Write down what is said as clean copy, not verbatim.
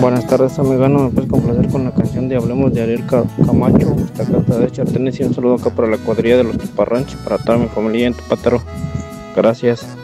Buenas tardes, amigo. No me puedes complacer con la canción de Hablemos de Ariel Camacho. Hasta acá de Chartenes y un saludo acá para la cuadrilla de los Tuparranch, para toda mi familia en Tupataro. Gracias.